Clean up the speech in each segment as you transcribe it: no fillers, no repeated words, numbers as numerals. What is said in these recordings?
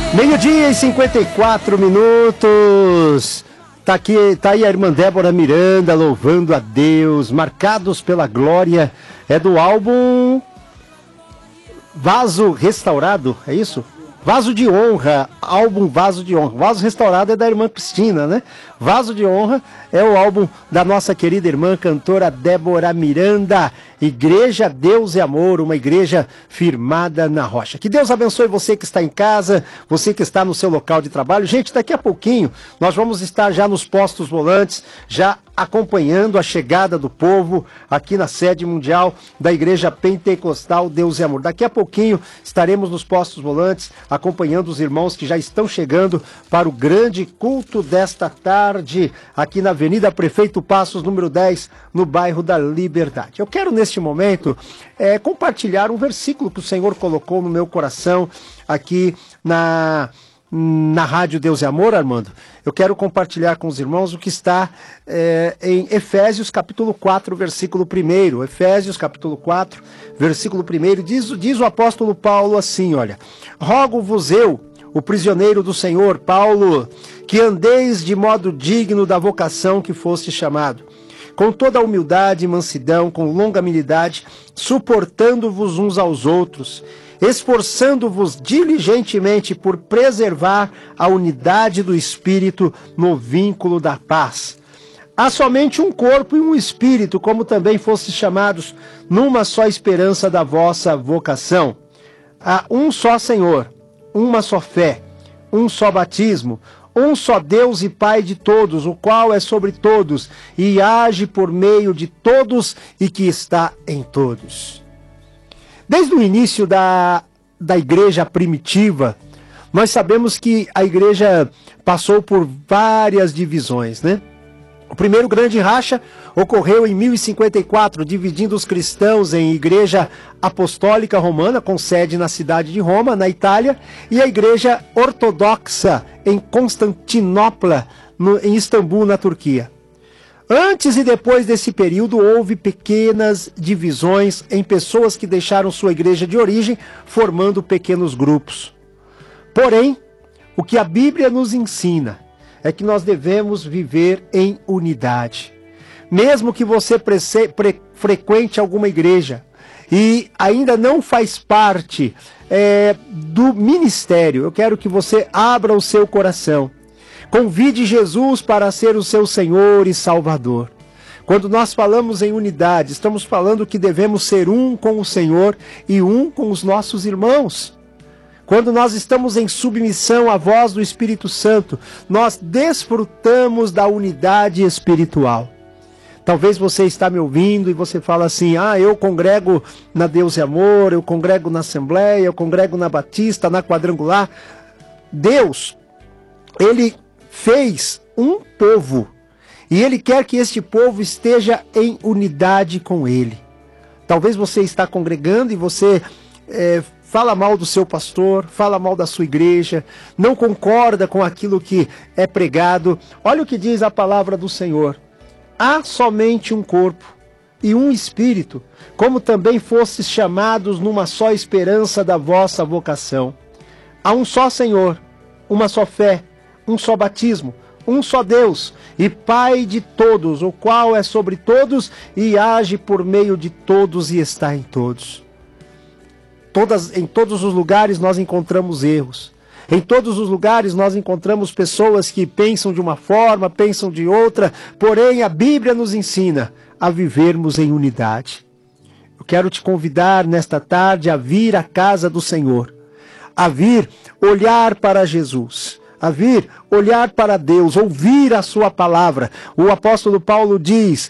Meio-dia e 54 minutos. Tá aí a irmã Débora Miranda louvando a Deus, Marcados pela Glória. É do álbum Vaso Restaurado, é isso? Vaso de Honra, álbum Vaso de Honra. Vaso Restaurado é da irmã Cristina, né? Vaso de Honra é o álbum da nossa querida irmã cantora Débora Miranda. Igreja Deus e Amor, uma igreja firmada na rocha. Que Deus abençoe você que está em casa, você que está no seu local de trabalho. Gente, daqui a pouquinho nós vamos estar já nos postos volantes, já acompanhando a chegada do povo aqui na sede mundial da Igreja Pentecostal Deus e Amor. Daqui a pouquinho estaremos nos postos volantes, acompanhando os irmãos que já estão chegando para o grande culto desta tarde, aqui na Avenida Prefeito Passos, número 10, no bairro da Liberdade. Eu quero, neste momento, compartilhar um versículo que o Senhor colocou no meu coração aqui na Rádio Deus e Amor, Armando. Eu quero compartilhar com os irmãos o que está em Efésios capítulo 4, versículo 1. Efésios capítulo 4, versículo 1, diz o apóstolo Paulo assim, olha: rogo-vos eu, o prisioneiro do Senhor, Paulo, que andeis de modo digno da vocação que foste chamado, com toda a humildade e mansidão, com longanimidade, suportando-vos uns aos outros, esforçando-vos diligentemente por preservar a unidade do Espírito no vínculo da paz. Há somente um corpo e um Espírito, como também fostes chamados numa só esperança da vossa vocação. Há um só Senhor, uma só fé, um só batismo, um só Deus e Pai de todos, o qual é sobre todos e age por meio de todos e que está em todos. Desde o início da igreja primitiva, nós sabemos que a igreja passou por várias divisões, né? O primeiro grande racha ocorreu em 1054, dividindo os cristãos em Igreja Apostólica Romana, com sede na cidade de Roma, na Itália, e a Igreja Ortodoxa em Constantinopla, em Istambul, na Turquia. Antes e depois desse período, houve pequenas divisões em pessoas que deixaram sua igreja de origem, formando pequenos grupos. Porém, o que a Bíblia nos ensina é que nós devemos viver em unidade. Mesmo que você frequente alguma igreja e ainda não faz parte do ministério, eu quero que você abra o seu coração. Convide Jesus para ser o seu Senhor e Salvador. Quando nós falamos em unidade, estamos falando que devemos ser um com o Senhor e um com os nossos irmãos. Quando nós estamos em submissão à voz do Espírito Santo, nós desfrutamos da unidade espiritual. Talvez você está me ouvindo e você fala assim: eu congrego na Deus e Amor, eu congrego na Assembleia, eu congrego na Batista, na Quadrangular. Deus, Ele fez um povo e Ele quer que este povo esteja em unidade com Ele. Talvez você está congregando e você fala mal do seu pastor, fala mal da sua igreja, não concorda com aquilo que é pregado. Olha o que diz a palavra do Senhor: há somente um corpo e um Espírito, como também fostes chamados numa só esperança da vossa vocação. Há um só Senhor, uma só fé, um só batismo, um só Deus e Pai de todos, o qual é sobre todos e age por meio de todos e está em todos. Em todos os lugares nós encontramos erros. Em todos os lugares nós encontramos pessoas que pensam de uma forma, pensam de outra, porém a Bíblia nos ensina a vivermos em unidade. Eu quero te convidar nesta tarde a vir à casa do Senhor, a vir olhar para Jesus, a vir olhar para Deus, ouvir a sua palavra. O apóstolo Paulo diz,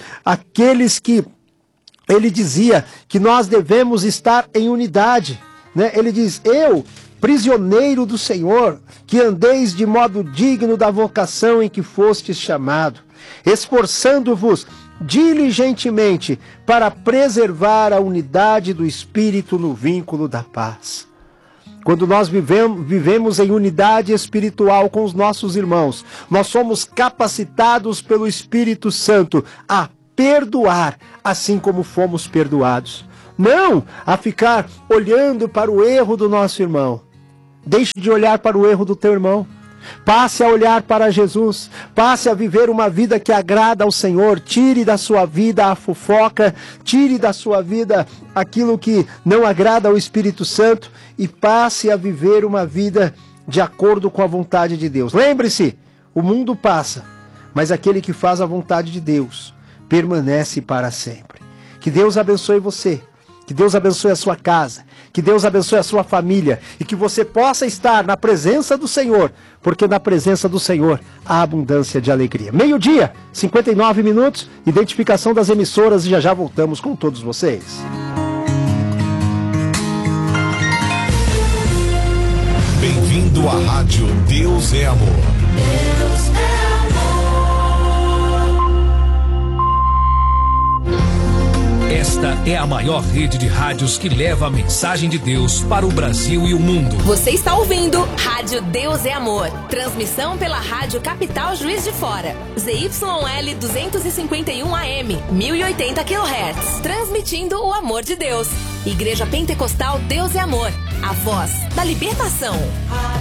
ele dizia que nós devemos estar em unidade, né? Ele diz: eu, prisioneiro do Senhor, que andeis de modo digno da vocação em que fostes chamado, esforçando-vos diligentemente para preservar a unidade do Espírito no vínculo da paz. Quando nós vivemos em unidade espiritual com os nossos irmãos, nós somos capacitados pelo Espírito Santo a perdoar, assim como fomos perdoados. Não a ficar olhando para o erro do nosso irmão. Deixe de olhar para o erro do teu irmão. Passe a olhar para Jesus. Passe a viver uma vida que agrada ao Senhor. Tire da sua vida a fofoca. Tire da sua vida aquilo que não agrada ao Espírito Santo. E passe a viver uma vida de acordo com a vontade de Deus. Lembre-se, o mundo passa, mas aquele que faz a vontade de Deus permanece para sempre. Que Deus abençoe você. Que Deus abençoe a sua casa, que Deus abençoe a sua família e que você possa estar na presença do Senhor, porque na presença do Senhor há abundância de alegria. 12h, 59 minutos, identificação das emissoras e já voltamos com todos vocês. Bem-vindo à Rádio Deus é Amor. Deus é amor. Esta é a maior rede de rádios que leva a mensagem de Deus para o Brasil e o mundo. Você está ouvindo Rádio Deus é Amor. Transmissão pela Rádio Capital Juiz de Fora. ZYL 251 AM, 1080 kHz. Transmitindo o amor de Deus. Igreja Pentecostal Deus é Amor. A voz da libertação.